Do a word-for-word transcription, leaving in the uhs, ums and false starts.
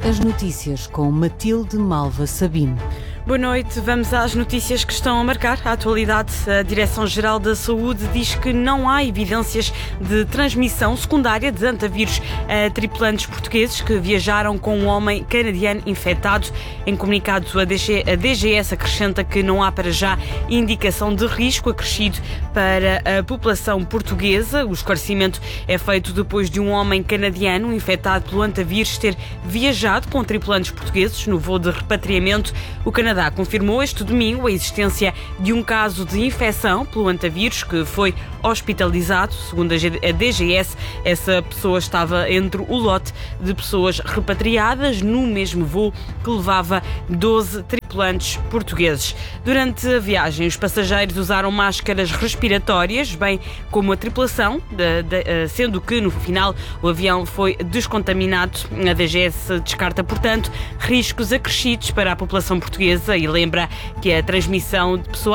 As notícias com Matilde Malva Sabino. Boa noite, vamos às notícias que estão a marcar a atualidade. A Direção-Geral da Saúde diz que não há evidências de transmissão secundária de antavírus a tripulantes portugueses que viajaram com um homem canadiano infectado. Em comunicado, a D G S acrescenta que não há para já indicação de risco acrescido para a população portuguesa. O esclarecimento é feito depois de um homem canadiano infectado pelo antavírus ter viajado com tripulantes portugueses no voo de repatriamento. O Canadá confirmou este domingo a existência de um caso de infecção pelo antavírus que foi hospitalizado. Segundo a D G S, essa pessoa estava entre o lote de pessoas repatriadas no mesmo voo que levava doze tripulantes portugueses. Durante a viagem, os passageiros usaram máscaras respiratórias, bem como a tripulação, sendo que no final o avião foi descontaminado. A D G S descarta, portanto, riscos acrescidos para a população portuguesa e lembra que a transmissão de pessoas